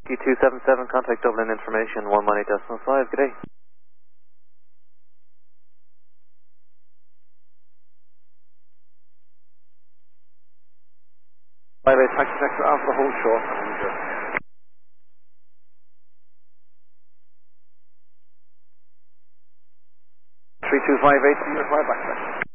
Whiskey 277, contact Dublin information 118.5, good day. By the way, taxi sector after the whole short. 3258, required back.